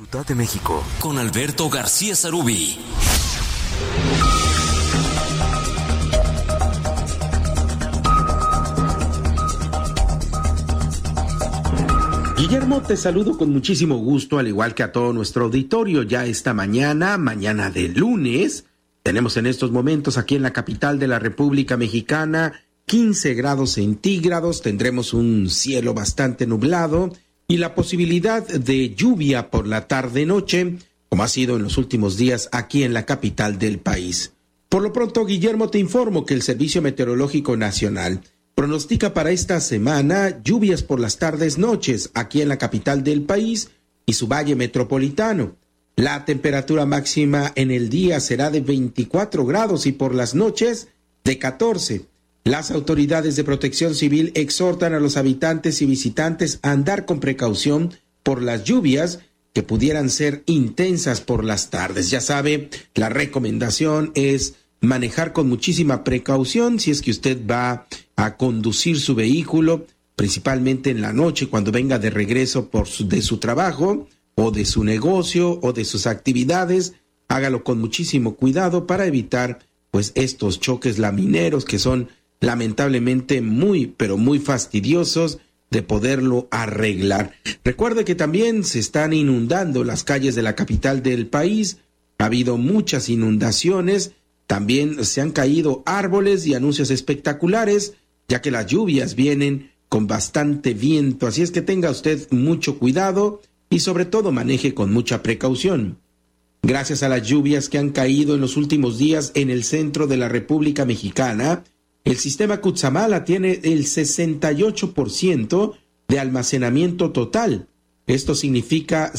Ciudad de México, con Alberto García Sarubí. Guillermo, te saludo con muchísimo gusto, al igual que a todo nuestro auditorio. Ya esta mañana de lunes, tenemos en estos momentos aquí en la capital de la República Mexicana 15 grados centígrados, tendremos un cielo bastante nublado y la posibilidad de lluvia por la tarde-noche, como ha sido en los últimos días aquí en la capital del país. Por lo pronto, Guillermo, te informo que el Servicio Meteorológico Nacional pronostica para esta semana lluvias por las tardes-noches aquí en la capital del país y su valle metropolitano. La temperatura máxima en el día será de 24 grados y por las noches de 14. Las autoridades de protección civil exhortan a los habitantes y visitantes a andar con precaución por las lluvias que pudieran ser intensas por las tardes. Ya sabe, la recomendación es manejar con muchísima precaución si es que usted va a conducir su vehículo, principalmente en la noche cuando venga de regreso de su trabajo o de su negocio o de sus actividades. Hágalo con muchísimo cuidado para evitar pues estos choques lamineros que son lamentablemente muy fastidiosos de poderlo arreglar. Recuerde que también se están inundando las calles de la capital del país. Ha habido muchas inundaciones. También se han caído árboles y anuncios espectaculares, ya que las lluvias vienen con bastante viento. Así es que tenga usted mucho cuidado y sobre todo maneje con mucha precaución. Gracias a las lluvias que han caído en los últimos días en el centro de la República Mexicana, el sistema Cutzamala tiene el 68% de almacenamiento total. Esto significa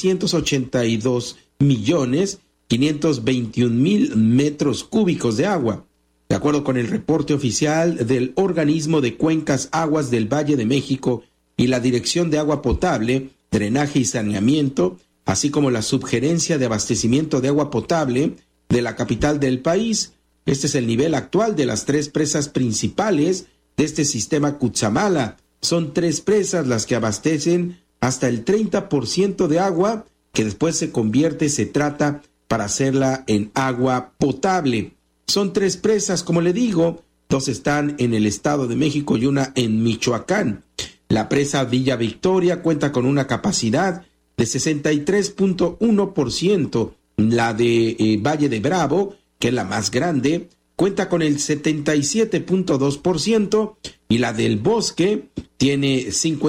782.521.000 metros cúbicos de agua. De acuerdo con el reporte oficial del Organismo de Cuencas Aguas del Valle de México y la Dirección de Agua Potable, Drenaje y Saneamiento, así como la Subgerencia de Abastecimiento de Agua Potable de la capital del país, este es el nivel actual de las 3 presas principales de este sistema Cutzamala. Son 3 presas las que abastecen hasta el 30% de agua que después se trata para hacerla en agua potable. Son 3 presas, como le digo, 2 están en el Estado de México y una en Michoacán. La presa Villa Victoria cuenta con una capacidad de 63.1%. La de Valle de Bravo, que es la más grande, cuenta con el 77.2% y la del Bosque tiene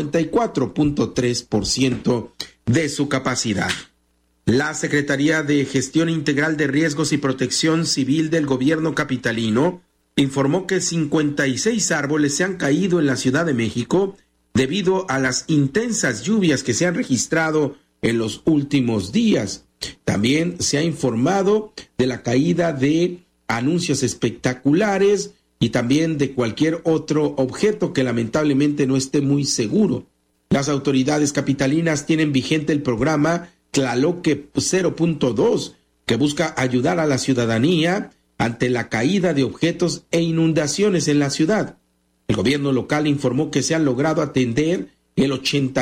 54.3% de su capacidad. La Secretaría de Gestión Integral de Riesgos y Protección Civil del Gobierno capitalino informó que 56 árboles se han caído en la Ciudad de México debido a las intensas lluvias que se han registrado en los últimos días. También se ha informado de la caída de anuncios espectaculares y también de cualquier otro objeto que lamentablemente no esté muy seguro. Las autoridades capitalinas tienen vigente el programa Tlaloque 0.2, que busca ayudar a la ciudadanía ante la caída de objetos e inundaciones en la ciudad. El gobierno local informó que se han logrado atender el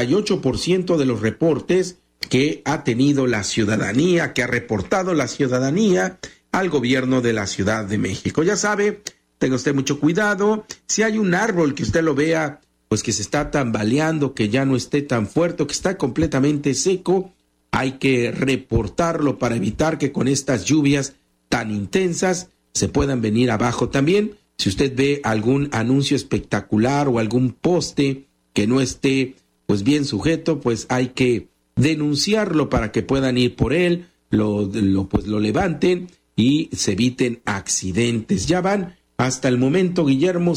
88% de los reportes que ha tenido la ciudadanía, que ha reportado la ciudadanía al gobierno de la Ciudad de México. Ya sabe, tenga usted mucho cuidado. Si hay un árbol que usted lo vea, pues que se está tambaleando, que ya no esté tan fuerte, que está completamente seco, hay que reportarlo para evitar que con estas lluvias tan intensas se puedan venir abajo. También, si usted ve algún anuncio espectacular o algún poste que no esté pues bien sujeto, pues hay que denunciarlo para que puedan ir por él, lo levanten y se eviten accidentes. Ya van hasta el momento, Guillermo,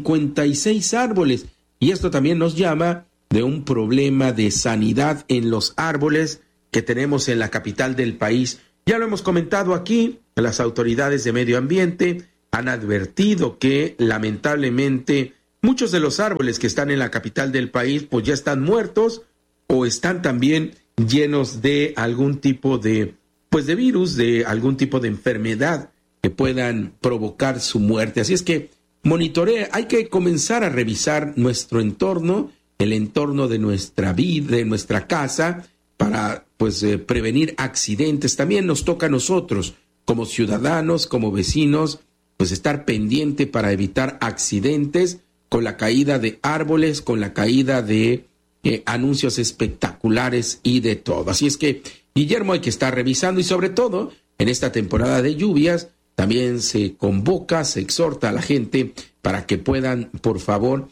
56 árboles. Y esto también nos llama de un problema de sanidad en los árboles que tenemos en la capital del país. Ya lo hemos comentado aquí, las autoridades de medio ambiente han advertido que lamentablemente muchos de los árboles que están en la capital del país pues ya están muertos o están también llenos de algún tipo de virus, de algún tipo de enfermedad que puedan provocar su muerte. Así es que monitorea, hay que comenzar a revisar nuestro entorno, el entorno de nuestra vida, de nuestra casa, para prevenir accidentes. También nos toca a nosotros, como ciudadanos, como vecinos, pues estar pendiente para evitar accidentes con la caída de árboles, con la caída de anuncios espectaculares y de todo. Así es que, Guillermo, hay que estar revisando y sobre todo en esta temporada de lluvias también se convoca, se exhorta a la gente para que puedan, por favor,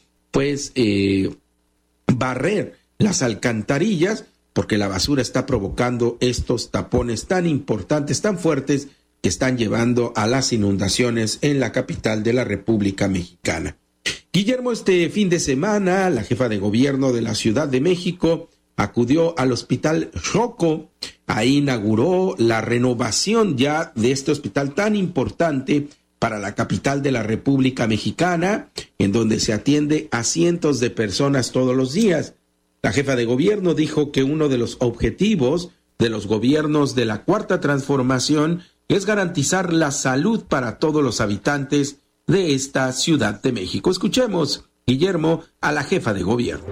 barrer las alcantarillas, porque la basura está provocando estos tapones tan importantes, tan fuertes, que están llevando a las inundaciones en la capital de la República Mexicana. Guillermo, este fin de semana, la jefa de gobierno de la Ciudad de México acudió al Hospital Xoco. Ahí inauguró la renovación ya de este hospital tan importante para la capital de la República Mexicana, en donde se atiende a cientos de personas todos los días. La jefa de gobierno dijo que uno de los objetivos de los gobiernos de la Cuarta Transformación es garantizar la salud para todos los habitantes de esta Ciudad de México. Escuchemos, Guillermo, a la jefa de gobierno.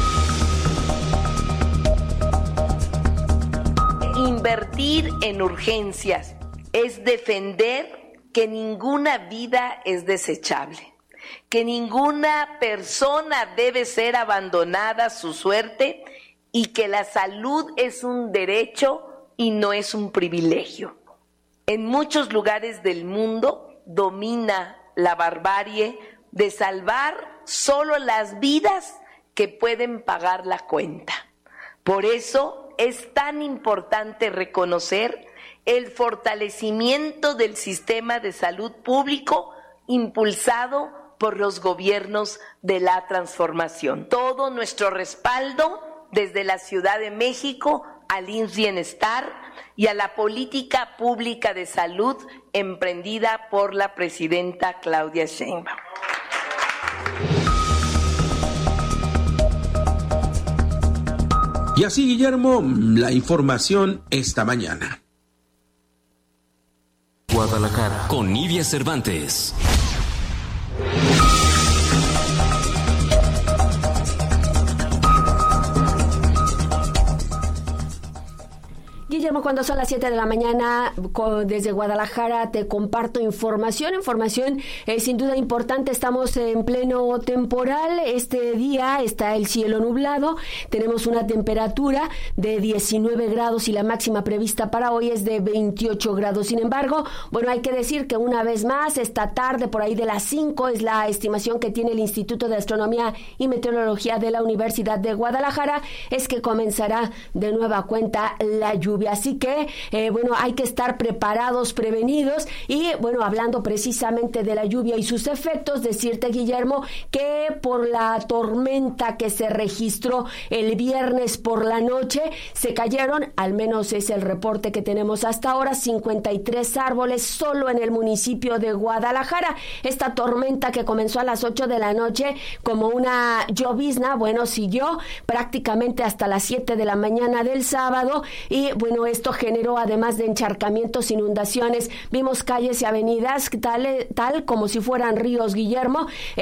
Invertir en urgencias es defender que ninguna vida es desechable, que ninguna persona debe ser abandonada a su suerte y que la salud es un derecho y no es un privilegio. En muchos lugares del mundo domina la barbarie de salvar solo las vidas que pueden pagar la cuenta. Por eso es tan importante reconocer el fortalecimiento del sistema de salud público impulsado por los gobiernos de la transformación. Todo nuestro respaldo desde la Ciudad de México al IMSS Bienestar y a la política pública de salud emprendida por la presidenta Claudia Sheinbaum. Y así, Guillermo, la información esta mañana. Guadalajara, con Nidia Cervantes. Guillermo, cuando son las 7 de la mañana, desde Guadalajara te comparto información sin duda importante. Estamos en pleno temporal. Este día está el cielo nublado, tenemos una temperatura de 19 grados y la máxima prevista para hoy es de 28 grados. Sin embargo, hay que decir que una vez más, esta tarde, por ahí de las 5, es la estimación que tiene el Instituto de Astronomía y Meteorología de la Universidad de Guadalajara, es que comenzará de nueva cuenta la lluvia. Así que, hay que estar preparados, prevenidos. Y, hablando precisamente de la lluvia y sus efectos, decirte, Guillermo, que por la tormenta que se registró el viernes por la noche, se cayeron, al menos es el reporte que tenemos hasta ahora, 53 árboles solo en el municipio de Guadalajara. Esta tormenta que comenzó a las 8 de la noche como una llovizna, siguió prácticamente hasta las 7 de la mañana del sábado y, esto generó, además de encharcamientos, inundaciones. Vimos calles y avenidas tal como si fueran ríos, Guillermo.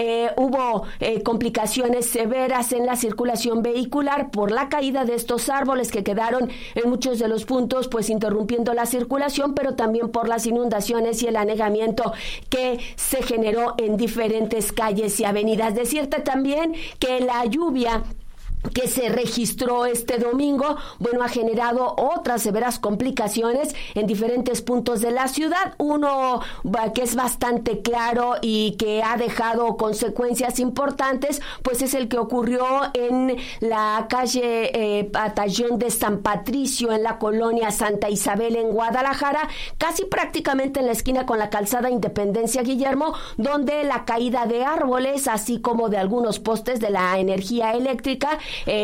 Hubo complicaciones severas en la circulación vehicular por la caída de estos árboles que quedaron en muchos de los puntos, interrumpiendo la circulación, pero también por las inundaciones y el anegamiento que se generó en diferentes calles y avenidas. Decirte también que la lluvia que se registró este domingo, ha generado otras severas complicaciones en diferentes puntos de la ciudad. Uno que es bastante claro y que ha dejado consecuencias importantes, es el que ocurrió en la calle Batallón de San Patricio, en la colonia Santa Isabel, en Guadalajara, casi prácticamente en la esquina con la calzada Independencia, Guillermo, donde la caída de árboles, así como de algunos postes de la energía eléctrica,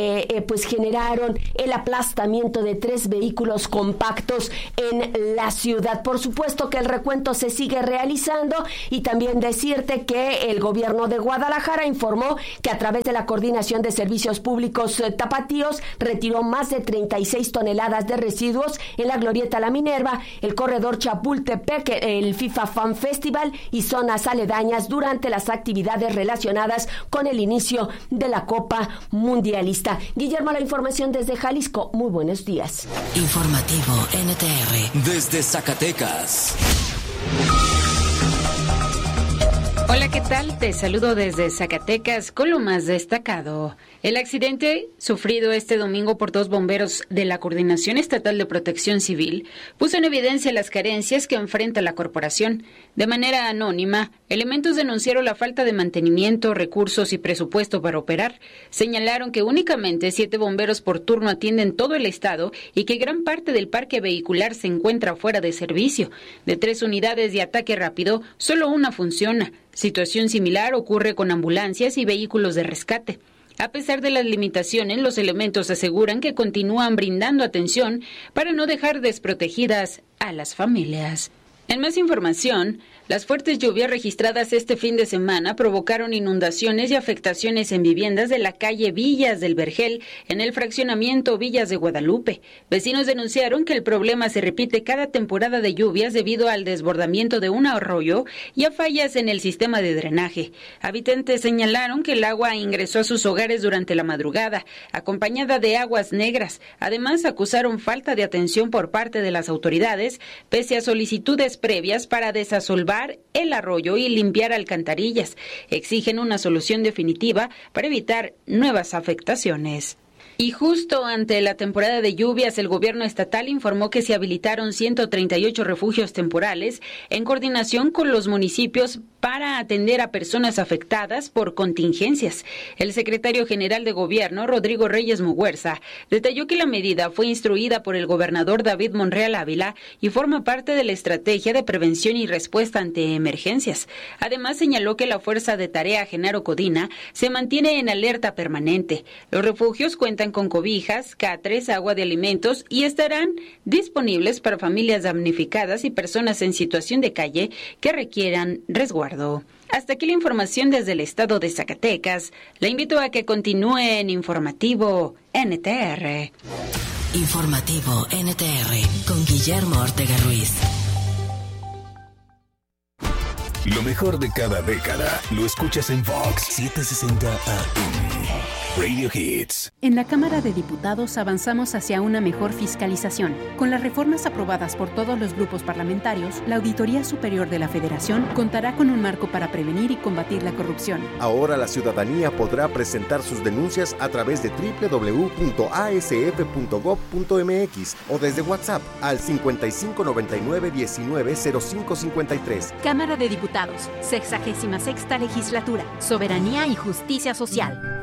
generaron el aplastamiento de 3 vehículos compactos en la ciudad. Por supuesto que el recuento se sigue realizando y también decirte que el gobierno de Guadalajara informó que a través de la Coordinación de Servicios Públicos Tapatíos retiró más de 36 toneladas de residuos en la Glorieta La Minerva, el corredor Chapultepec, el FIFA Fan Festival y zonas aledañas durante las actividades relacionadas con el inicio de la Copa Mundial vialista. Guillermo, la información desde Jalisco. Muy buenos días. Informativo NTR. Desde Zacatecas. Hola, ¿qué tal? Te saludo desde Zacatecas con lo más destacado. El accidente sufrido este domingo por 2 bomberos de la Coordinación Estatal de Protección Civil puso en evidencia las carencias que enfrenta la corporación. De manera anónima, elementos denunciaron la falta de mantenimiento, recursos y presupuesto para operar. Señalaron que únicamente 7 bomberos por turno atienden todo el estado y que gran parte del parque vehicular se encuentra fuera de servicio. De 3 unidades de ataque rápido, solo una funciona. Situación similar ocurre con ambulancias y vehículos de rescate. A pesar de las limitaciones, los elementos aseguran que continúan brindando atención para no dejar desprotegidas a las familias. En más información, las fuertes lluvias registradas este fin de semana provocaron inundaciones y afectaciones en viviendas de la calle Villas del Vergel, en el fraccionamiento Villas de Guadalupe. Vecinos denunciaron que el problema se repite cada temporada de lluvias debido al desbordamiento de un arroyo y a fallas en el sistema de drenaje. Habitantes señalaron que el agua ingresó a sus hogares durante la madrugada, acompañada de aguas negras. Además, acusaron falta de atención por parte de las autoridades, pese a solicitudes previas para desasolvar el arroyo y limpiar alcantarillas. Exigen una solución definitiva para evitar nuevas afectaciones. Y justo ante la temporada de lluvias, el gobierno estatal informó que se habilitaron 138 refugios temporales en coordinación con los municipios para atender a personas afectadas por contingencias. El secretario general de Gobierno, Rodrigo Reyes Muguerza, detalló que la medida fue instruida por el gobernador David Monreal Ávila y forma parte de la estrategia de prevención y respuesta ante emergencias. Además, señaló que la Fuerza de Tarea Genaro Codina se mantiene en alerta permanente. Los refugios cuentan con cobijas, catres, agua de alimentos y estarán disponibles para familias damnificadas y personas en situación de calle que requieran resguardo. Hasta aquí la información desde el estado de Zacatecas. La invito a que continúe en Informativo NTR. Informativo NTR con Guillermo Ortega Ruiz. Lo mejor de cada década lo escuchas en Vox 760 AM. Radio Hits. En la Cámara de Diputados avanzamos hacia una mejor fiscalización. Con las reformas aprobadas por todos los grupos parlamentarios, la Auditoría Superior de la Federación contará con un marco para prevenir y combatir la corrupción. Ahora la ciudadanía podrá presentar sus denuncias a través de www.asf.gov.mx o desde WhatsApp al 5599-190553. Cámara de Diputados, 66ª Legislatura, Soberanía y Justicia Social.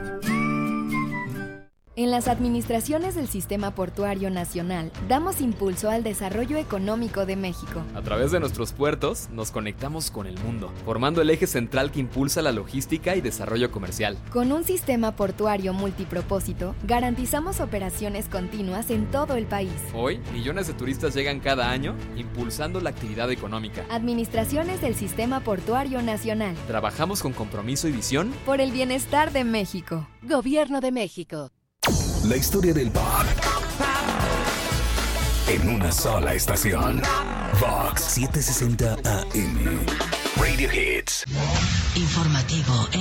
En las administraciones del Sistema Portuario Nacional, damos impulso al desarrollo económico de México. A través de nuestros puertos, nos conectamos con el mundo, formando el eje central que impulsa la logística y desarrollo comercial. Con un sistema portuario multipropósito, garantizamos operaciones continuas en todo el país. Hoy, millones de turistas llegan cada año, impulsando la actividad económica. Administraciones del Sistema Portuario Nacional. Trabajamos con compromiso y visión por el bienestar de México. Gobierno de México. La historia del pop en una sola estación. Vox 760 AM. Radio Hits. Informativo